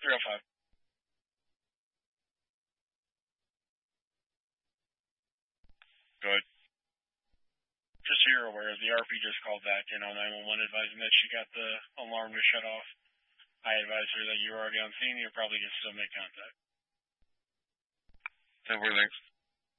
305. Good. Just so you're aware, the RP just called back in on 911 advising that she got the alarm to shut off. I advised her that you were already on scene. You're probably going to still make contact. 10-4, thanks.